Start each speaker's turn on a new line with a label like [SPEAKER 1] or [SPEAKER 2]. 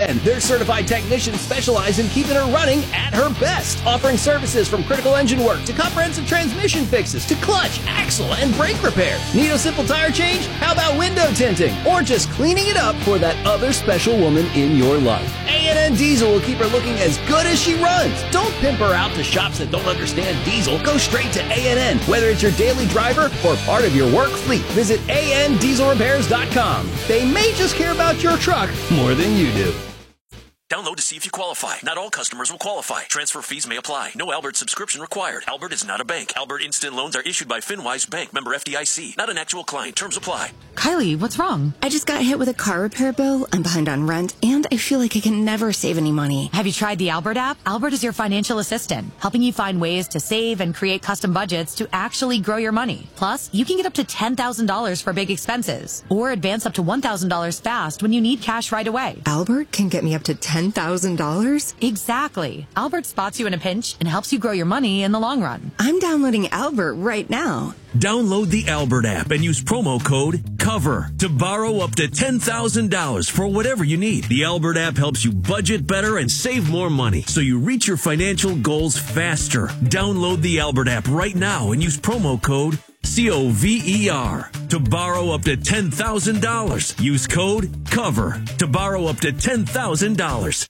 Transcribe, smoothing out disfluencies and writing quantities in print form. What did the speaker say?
[SPEAKER 1] A&N. Their certified technicians specialize in keeping her running at her best, offering services from critical engine work to comprehensive transmission fixes to clutch, axle, and brake repair. Need a simple tire change? How about window tinting? Or just cleaning it up for that other special woman in your life? A&N Diesel will keep her looking as good as she runs. Don't pimp her out to shops that don't understand diesel. Go straight to A&N, whether it's your daily driver or part of your work fleet. Visit andieselrepairs.com. They may just care about your truck more than you do.
[SPEAKER 2] Download to see if you qualify. Not all customers will qualify. Transfer fees may apply. No Albert subscription required. Albert is not a bank. Albert Instant Loans are issued by FinWise Bank, member FDIC. Not an actual client. Terms apply.
[SPEAKER 3] Kylie, what's wrong?
[SPEAKER 4] I just got hit with a car repair bill. I'm behind on rent, and I feel like I can never save any money.
[SPEAKER 3] Have you tried the Albert app? Albert is your financial assistant, helping you find ways to save and create custom budgets to actually grow your money. Plus, you can get up to $10,000 for big expenses, or advance up to $1,000 fast when you need cash right away.
[SPEAKER 4] Albert can get me up to $10,000?
[SPEAKER 3] Exactly. Albert spots you in a pinch and helps you grow your money in the long run.
[SPEAKER 4] I'm downloading Albert right now.
[SPEAKER 2] Download the Albert app and use promo code COVER to borrow up to $10,000 for whatever you need. The Albert app helps you budget better and save more money so you reach your financial goals faster. Download the Albert app right now and use promo code COVER to borrow up to $10,000. Use code COVER to borrow up to $10,000.